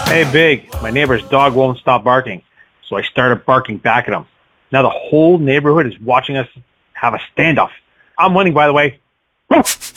Hey, Big, my neighbor's dog won't stop barking, so I started barking back at him. Now the whole neighborhood is watching us have a standoff. I'm winning, by the way.